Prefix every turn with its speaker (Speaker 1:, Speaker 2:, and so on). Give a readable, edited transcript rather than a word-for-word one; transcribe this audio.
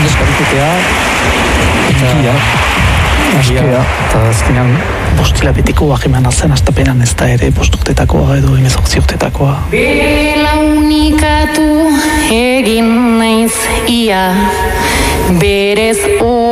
Speaker 1: eskariketea,
Speaker 2: Askea.
Speaker 1: Eta azkenean bostila betiko ahiman zen astapenan ez da ere bosturtetakoa edo 18 urtetakoa.
Speaker 3: Belaunikatu egin naiz ia berez